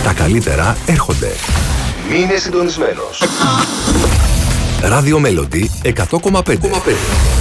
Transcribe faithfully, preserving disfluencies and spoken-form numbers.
Τα καλύτερα έρχονται. Μείνε συντονισμένος. Radio Melody εκατό κόμμα πέντε.